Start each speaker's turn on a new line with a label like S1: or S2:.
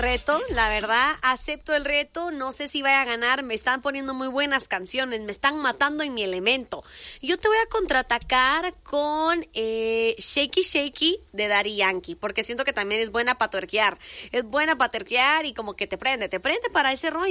S1: reto, la verdad, acepto el reto, no sé si vaya a ganar, me están poniendo muy buenas canciones, me están matando en mi elemento. Yo te voy a contraatacar con Shakey Shakey de Daddy Yankee, porque siento que también es buena para tuerquear y como que te prende para ese rollo.